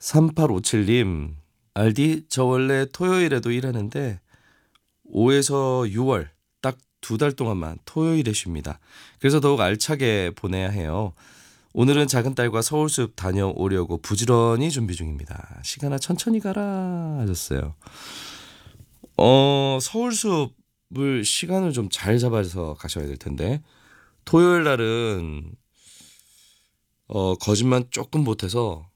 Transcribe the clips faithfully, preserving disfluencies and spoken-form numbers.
삼팔오칠님, 알디, 저 원래 토요일에도 일하는데 오에서 유월 딱 두 달 동안만 토요일에 쉽니다. 그래서 더욱 알차게 보내야 해요. 오늘은 작은 딸과 서울숲 다녀오려고 부지런히 준비 중입니다. 시간아 천천히 가라 하셨어요. 어, 서울숲을 시간을 좀 잘 잡아서 가셔야 될 텐데 토요일 날은 어, 거짓말 조금 못해서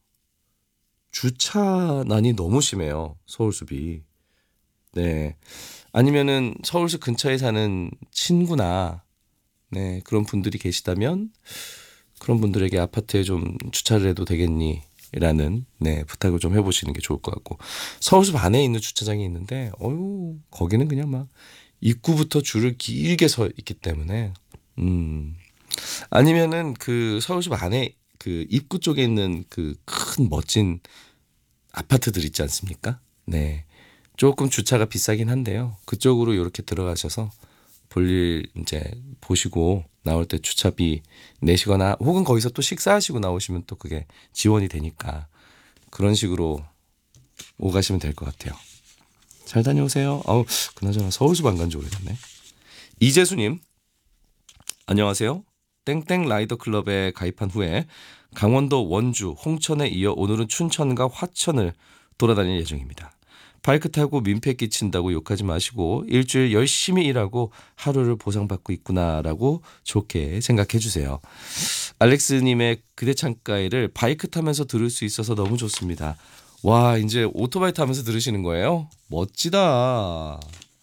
주차난이 너무 심해요. 서울숲이. 네. 아니면은 서울숲 근처에 사는 친구나 네, 그런 분들이 계시다면 그런 분들에게 아파트에 좀 주차를 해도 되겠니? 라는 네, 부탁을 좀 해보시는 게 좋을 것 같고 서울숲 안에 있는 주차장이 있는데 어유 거기는 그냥 막 입구부터 줄을 길게 서 있기 때문에 음 아니면은 그 서울숲 안에 그 입구 쪽에 있는 그 큰 멋진 아파트들 있지 않습니까? 네. 조금 주차가 비싸긴 한데요. 그쪽으로 이렇게 들어가셔서 볼일 이제 보시고 나올 때 주차비 내시거나 혹은 거기서 또 식사하시고 나오시면 또 그게 지원이 되니까 그런 식으로 오가시면 될 것 같아요. 잘 다녀오세요. 아우, 그나저나 서울숲 안 간 지 오래됐네. 이재수님, 안녕하세요. 땡땡 라이더 클럽에 가입한 후에 강원도 원주, 홍천에 이어 오늘은 춘천과 화천을 돌아다닐 예정입니다. 바이크 타고 민폐 끼친다고 욕하지 마시고 일주일 열심히 일하고 하루를 보상받고 있구나라고 좋게 생각해 주세요. 알렉스님의 그대 창가에를 바이크 타면서 들을 수 있어서 너무 좋습니다. 와, 이제 오토바이 타면서 들으시는 거예요? 멋지다.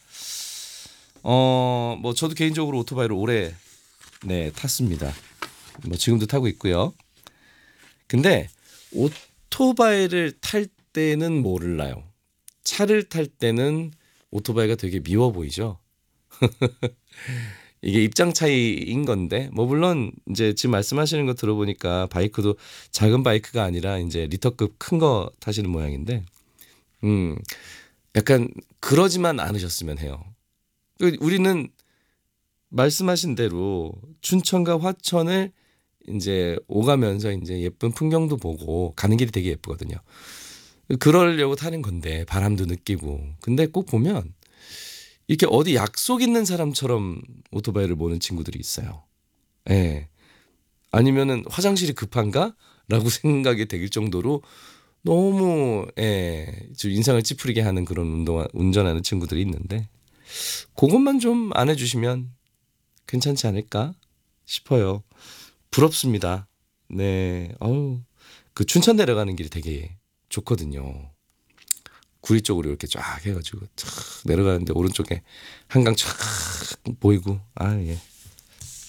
어, 뭐 저도 개인적으로 오토바이를 오래 네, 탔습니다. 뭐 지금도 타고 있고요. 근데 오토바이를 탈 때는 몰라요. 차를 탈 때는 오토바이가 되게 미워 보이죠. 이게 입장 차이인 건데 뭐 물론 이제 지금 말씀하시는 거 들어보니까 바이크도 작은 바이크가 아니라 이제 리터급 큰 거 타시는 모양인데 음 약간 그러지만 않으셨으면 해요. 우리는 말씀하신 대로 춘천과 화천을 이제 오가면서 이제 예쁜 풍경도 보고 가는 길이 되게 예쁘거든요. 그러려고 타는 건데 바람도 느끼고 근데 꼭 보면 이렇게 어디 약속 있는 사람처럼 오토바이를 모는 친구들이 있어요. 예. 아니면은 화장실이 급한가? 라고 생각이 될 정도로 너무 예, 좀 인상을 찌푸리게 하는 그런 운동 운전하는 친구들이 있는데 그것만 좀 안 해주시면 괜찮지 않을까 싶어요. 부럽습니다. 네. 어우, 그 춘천 내려가는 길이 되게 좋거든요. 구리 쪽으로 이렇게 쫙 해가지고 쫙 내려가는데 오른쪽에 한강 쫙 보이고 아 예.